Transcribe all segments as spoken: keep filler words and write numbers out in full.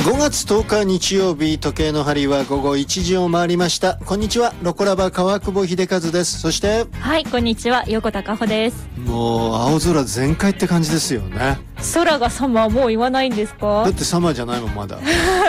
ごがつとおか日曜日、時計の針はごごいちじを回りました。こんにちは、ロコラバ川久保秀和です。そしてはい、こんにちは、横田加穂です。 もう青空全開って感じですよね。 空がサマーもう言わないんですか？ だってサマーじゃないもんまだ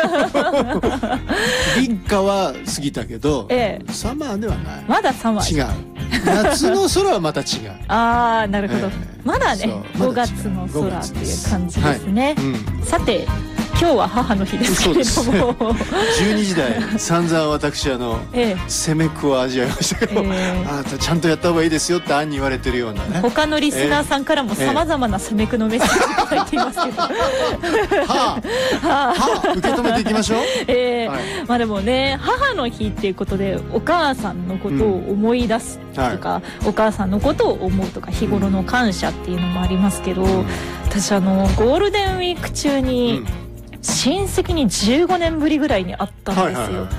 立夏は過ぎたけど、ええ、サマーではない。 まだサマー。 違う。夏の空はまた違うああ、なるほど、えー、まだねまだごがつの空っていう感じですね、はい、うん、さて今日は母の日ですけれどもじゅうにじ台散々私あの、ええ、攻めくを味わいましたけど、ええ、あなたちゃんとやった方がいいですよって案に言われてるようなね。 他のリスナーさんからもさまざまな攻めくのメッセージいただいていますけど、はあ、はあ、はあ、受け止めていきましょう。 えーはい、まあでもね、母の日っていうことでお母さんのことを思い出すとか、うんはい、お母さんのことを思うとか日頃の感謝っていうのもありますけど、うん、私あのゴールデンウィーク中に、うん親戚にじゅうごねんぶりぐらいに会ったんですよ、はいはいはい、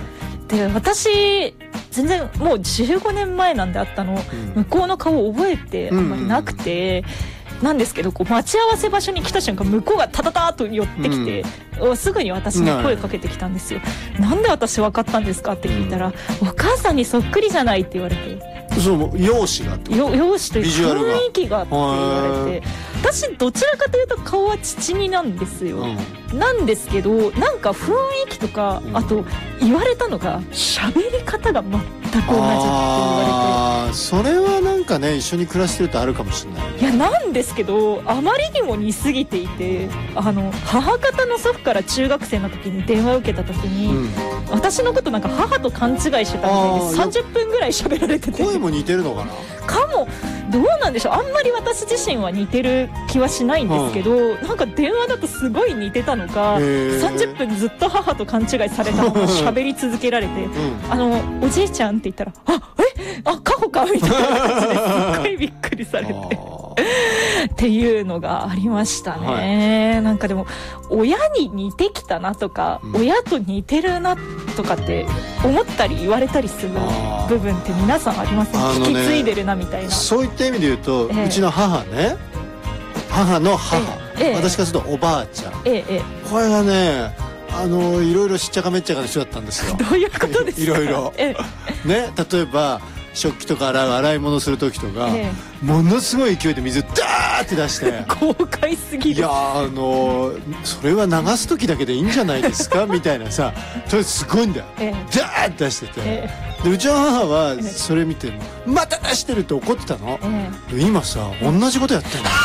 で私全然もうじゅうごねんまえなんで会ったの、うん、向こうの顔覚えてあんまりなくて、うんうん、なんですけどこう待ち合わせ場所に来た瞬間向こうがタタターと寄ってきて、うん、すぐに私に声かけてきたんですよ、うん、なんで私分かったんですかって聞いたら、うん、お母さんにそっくりじゃないって言われて、 そう容姿がってよ容姿という雰囲気がって言われて、私どちらかというと顔は父になんですよ、うん、なんですけどなんか雰囲気とか、うん、あと言われたのが喋り方が全く同じって言われて、 あそれはなんかね一緒に暮らしてるとあるかもしれない。 いやなんですけどあまりにも似すぎていて、あの母方の祖父から中学生の時に電話を受けた時に、うん、私のことなんか母と勘違いしてたみたいでさんじゅっぷんぐらい喋られてて、 声も似てるのかなかもどうなんでしょう、あんまり私自身は似てる気はしないんですけど、うん、なんか電話だとすごい似てたのかさんじゅっぷんずっと母と勘違いされたまま喋り続けられて、うん、あのおじいちゃんって言ったらあえあカホかみたいな感じですっごいびっくりされてっていうのがありましたね、はい、なんかでも親に似てきたなとか、うん、親と似てるなとかって思ったり言われたりする部分って皆さんありませんか？引き継いでるなみたいな。 そういった意味で言うと、ええ、うちの母ね母の母、ええ、私からするとおばあちゃん、ええ、これがねあのいろいろしっちゃかめっちゃかな人だったんですよ。 どういうことですか？ いろいろ、ええ、ね例えば食器とか洗う洗い物する時とか、ええ、ものすごい勢いで水ダーって出して豪快すぎる。 いやあのそれは流す時だけでいいんじゃないですかみたいなさ、それすごいんだよ、ええ、ダーって出してて、ええ、でうちの母はそれ見てまた出してるって怒ってたの、ええ、で今さ同じことやってんだよね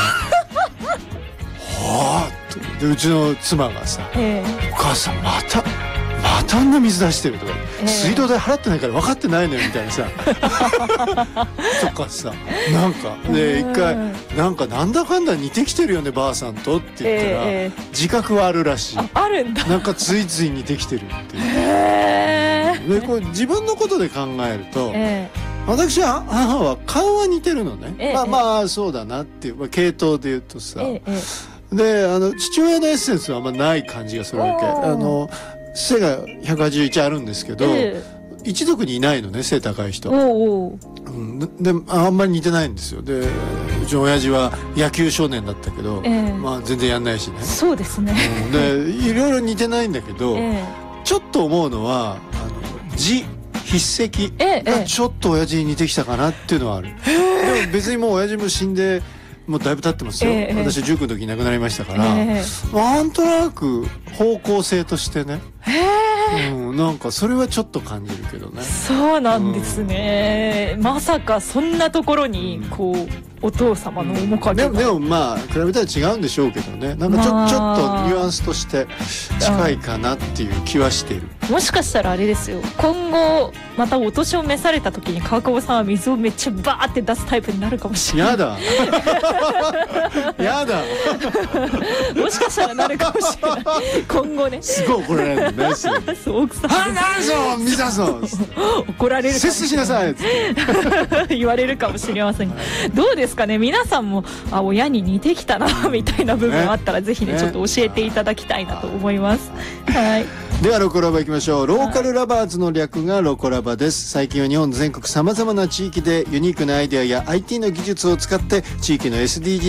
はあってでうちの妻がさ、ええ、お母さんまたまたあんな水出してるとか、えー、水道代払ってないから分かってないのよみたいなさとかさなんかで一回なんかなんだかんだ似てきてるよねばあさんとって言ったら、えー、自覚はあるらしい。 あ, あるんだ。 なんかついつい似てきてるっていう、えー、でこれ自分のことで考えると、えー、私は母は顔は似てるのね、えー、まあまあそうだなっていう、まあ、系統で言うとさ、えー、であの父親のエッセンスはあんまない感じがするわけ。あの背がひゃくはちじゅういちあるんですけど、えー、一族にいないのね背高い人。おうおう、うん、であんまり似てないんですよ。でうちの親父は野球少年だったけど、えー、まあ全然やんないしね。 そうですね、 うん、でいろいろ似てないんだけど、えー、ちょっと思うのはあの字筆跡がちょっと親父に似てきたかなっていうのはある、えー、でも別にもう親父も死んでもうだいぶ経ってますよ、えー、私じゅうきゅうの時に亡くなりましたから、えー、なんとなく方向性としてね、えーうん、なんかそれはちょっと感じるけどね。 そうなんですね、うん、まさかそんなところにこう、うん、お父様の面影が、 うん、でも、でもまあ比べたら違うんでしょうけどね、なんかちょ、まあ、ちょっとニュアンスとして近いかなっていう気はしている。 もしかしたらあれですよ、今後またお年を召された時に川久保さんは水をめっちゃバーって出すタイプになるかもしれない。 やだやだもしかしたらなるかもしれない今後ね。 すごい怒られるねそう奥さんあ、なんぞ水出そう怒られるかもしれない、 節制しなさいって言われるかもしれません。どうですかね、皆さんもあ親に似てきたなみたいな部分あったら、ね、ぜひね、ね、ちょっと教えていただきたいなと思います、はい。 ではロコラバいきましょう。ローカルラバーズの略がロコラバです。最近は日本全国さまざまな地域でユニークなアイデアや アイティー の技術を使って地域の エスディージー